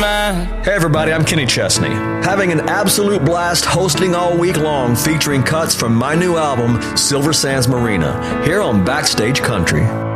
mind. Hey everybody, I'm Kenny Chesney, having an absolute blast hosting all week long, featuring cuts from my new album, Silver Sands Marina, here on Backstage Country.